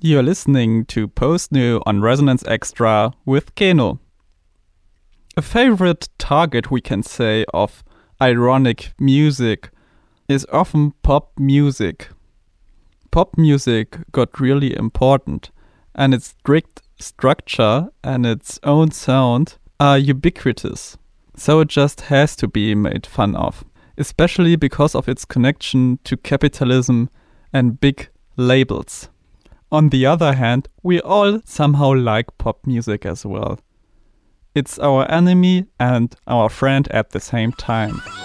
You're listening to Post New on Resonance Extra with Keno. A favorite target, we can say, of ironic music is often pop music. Pop music got really important, and its strict structure and its own sound are ubiquitous, so it just has to be made fun of, especially because of its connection to capitalism and big labels. On the other hand, we all somehow like pop music as well. It's our enemy and our friend at the same time.